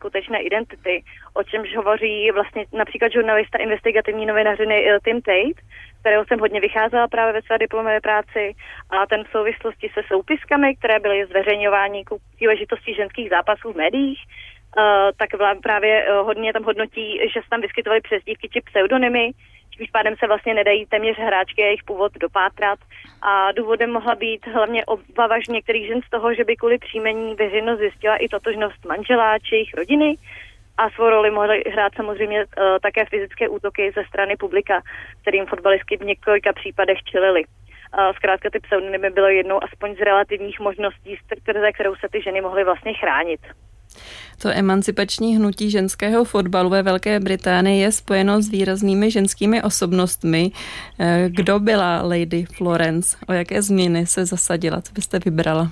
skutečné identity, o čemž hovoří vlastně například žurnalista investigativní novinařiny Tim Tate, kterého jsem hodně vycházela právě ve své diplomové práci, a ten v souvislosti se soupiskami, které byly zveřejňovány k příležitosti ženských zápasů v médiích, tak právě hodně tam hodnotí, že se tam vyskytovaly přezdívky či pseudonymy, tím pádem se vlastně nedají téměř hráčky a jejich původ dopátrat. A důvodem mohla být hlavně obava některých žen z toho, že by kvůli příjmení veřejnost zjistila i totožnost manžela či jejich rodiny. A svou roli mohly hrát samozřejmě také fyzické útoky ze strany publika, kterým fotbalistky v několika případech čelily. Zkrátka ty pseudonymy bylo jednou aspoň z relativních možností, ze kterou se ty ženy mohly vlastně chránit. To emancipační hnutí ženského fotbalu ve Velké Británii je spojeno s výraznými ženskými osobnostmi. Kdo byla Lady Florence? O jaké změny se zasadila? Co byste vybrala?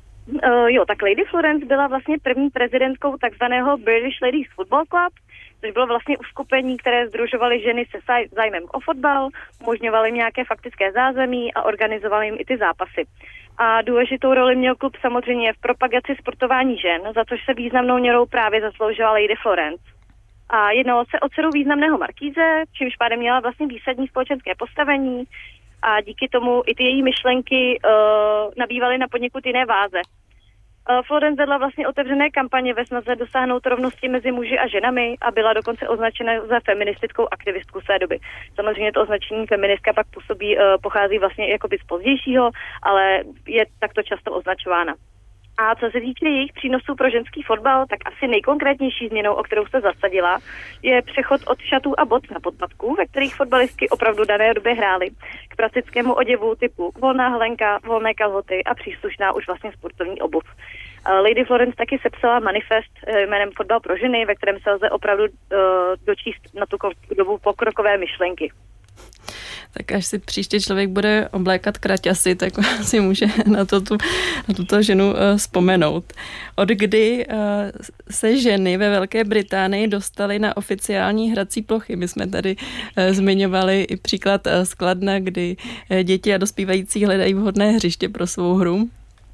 Tak Lady Florence byla vlastně první prezidentkou takzvaného British Ladies Football Club, což bylo vlastně uskupení, které sdružovaly ženy se zájmem o fotbal, umožňovaly nějaké faktické zázemí a organizovaly jim i ty zápasy. A důležitou roli měl klub samozřejmě v propagaci sportování žen, za což se významnou měrou právě zasloužila Lady Florence. A jednalo se o dceru významného markíze, čímž pádem měla vlastně výsadní společenské postavení a díky tomu i ty její myšlenky nabývaly na poněkud jiné váze. Florence vedla vlastně otevřené kampaně ve snaze dosáhnout rovnosti mezi muži a ženami a byla dokonce označena za feministickou aktivistku své doby. Samozřejmě to označení feministka pak pochází vlastně jakoby z pozdějšího, ale je takto často označována. A co se týče jejich přínosů pro ženský fotbal, tak asi nejkonkrétnější změnou, o kterou se zasadila, je přechod od šatů a bot na podpatku, ve kterých fotbalistky opravdu dané době hrály, k praktickému oděvu typu volná hlenka, volné kalhoty a příslušná už vlastně sportovní obuv. Lady Florence taky sepsala manifest jménem Fotbal pro ženy, ve kterém se lze opravdu dočíst na tu dobu pokrokové myšlenky. Tak až si příště člověk bude oblékat kraťasy, tak si může na tuto ženu vzpomenout. Od kdy se ženy ve Velké Británii dostaly na oficiální hrací plochy? My jsme tady zmiňovali i příklad z Kladna, kdy děti a dospívající hledají vhodné hřiště pro svou hru.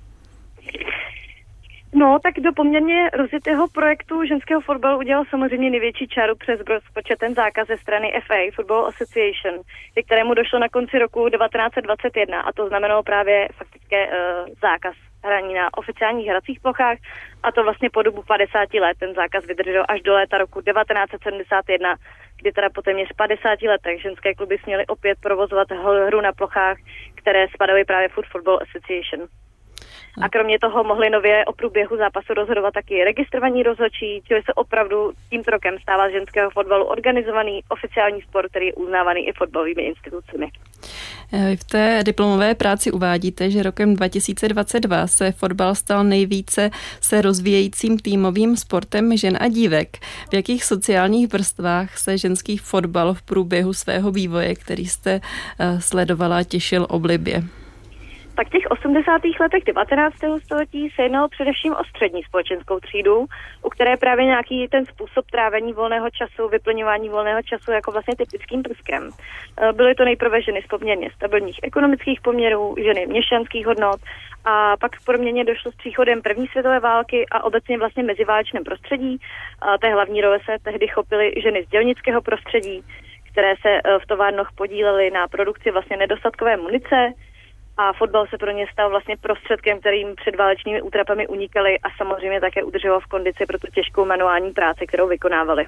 No, tak do poměrně rozjetého projektu ženského fotbalu udělal samozřejmě největší čáru přes rozpočet ten zákaz ze strany FA, Football Association, ke kterému došlo na konci roku 1921 a to znamenalo právě faktické zákaz hraní na oficiálních hracích plochách a to vlastně po dobu 50 let. Ten zákaz vydržel až do léta roku 1971, kdy teda po téměř 50 letech ženské kluby směly opět provozovat hru na plochách, které spadaly právě Football Association. A kromě toho mohli nově o průběhu zápasu rozhodovat taky registrovaní rozhodčí, čili se opravdu tímto rokem stává z ženského fotbalu organizovaný oficiální sport, který je uznávaný i fotbalovými institucemi. V té diplomové práci uvádíte, že rokem 2022 se fotbal stal nejvíce se rozvíjejícím týmovým sportem žen a dívek. V jakých sociálních vrstvách se ženský fotbal v průběhu svého vývoje, který jste sledovala, těšil oblibě? Tak v těch 80. letech 19. století se jednalo především o střední společenskou třídu, u které právě nějaký ten způsob trávení volného času, vyplňování volného času jako vlastně typickým prvkem. Byly to nejprve ženy z poměrně stabilních ekonomických poměrů, ženy měšťanských hodnot a pak k proměně došlo s příchodem první světové války a obecně vlastně meziválečném prostředí. Té hlavní role se tehdy chopily ženy z dělnického prostředí, které se v továrnách podílely na produkci vlastně nedostatkové munice. A fotbal se pro ně stal vlastně prostředkem, kterým před válečnými útrapami unikali a samozřejmě také udržoval v kondici pro tu těžkou manuální práci, kterou vykonávali.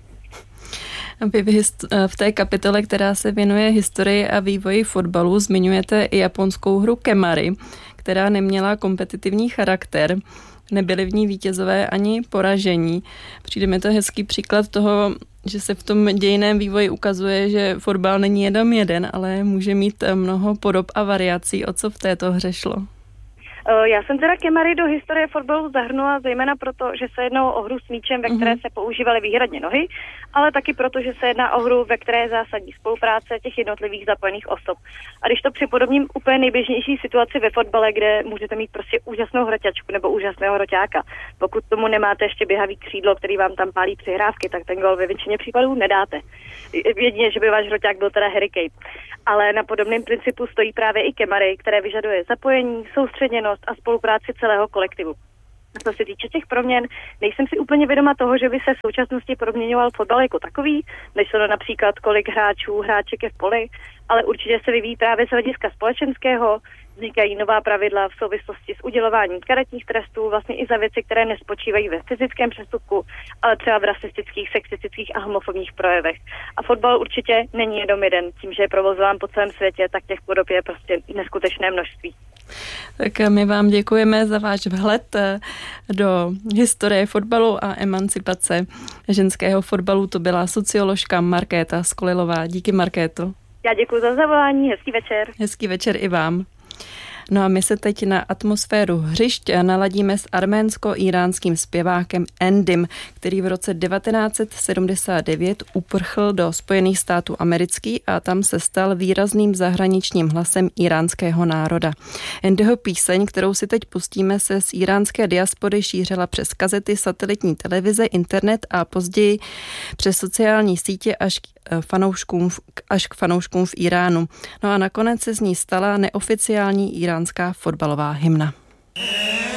Vy v té kapitole, která se věnuje historii a vývoji fotbalu, zmiňujete i japonskou hru Kemari, která neměla kompetitivní charakter. Nebyly v ní vítězové ani poražení. Přijde mi to hezký příklad toho, že se v tom dějinném vývoji ukazuje, že fotbal není jenom jeden, ale může mít mnoho podob a variací. O co v této hře šlo? Já jsem teda Kemari do historie fotbalu zahrnula zejména proto, že se jednalo o hru s míčem, ve které se používaly výhradně nohy, ale taky proto, že se jedná o hru, ve které je zásadní spolupráce těch jednotlivých zapojených osob. A když to připodobním úplně nejběžnější situaci ve fotbale, kde můžete mít prostě úžasnou hroťačku nebo úžasného hroťáka. Pokud tomu nemáte ještě běhavý křídlo, který vám tam pálí přihrávky, tak ten gol ve většině případů nedáte. Jedině, že by váš hroťák byl teda Harry Kane. Ale na podobném principu stojí právě i Kemari, které vyžaduje zapojení, soustředěnost a spolupráci celého kolektivu. Co se týče těch proměn, nejsem si úplně vědoma toho, že by se v současnosti proměňoval fotbal jako takový, nešlo například kolik hráček je v poli, ale určitě se vyvíjí právě z hlediska společenského, vznikají nová pravidla v souvislosti s udělováním karetních trestů, vlastně i za věci, které nespočívají ve fyzickém přestupku, ale třeba v rasistických, sexistických a homofobních projevech. A fotbal určitě není jenom jeden, tím, že je provozován po celém světě, tak těch podob je prostě neskutečné množství. Tak my vám děkujeme za váš vhled do historie fotbalu a emancipace ženského fotbalu. To byla socioložka Markéta Skolilová. Díky, Markéto. Já děkuji za zavolání, hezký večer. Hezký večer i vám. No a my se teď na atmosféru hřišť naladíme s arménsko-íránským zpěvákem Endym, který v roce 1979 uprchl do Spojených států amerických a tam se stal výrazným zahraničním hlasem íránského národa. Endyho píseň, kterou si teď pustíme, se z íránské diaspory šířila přes kazety, satelitní televize, internet a později přes sociální sítě až k fanouškům v Iránu. No a nakonec se z ní stala neoficiální iránská fotbalová hymna.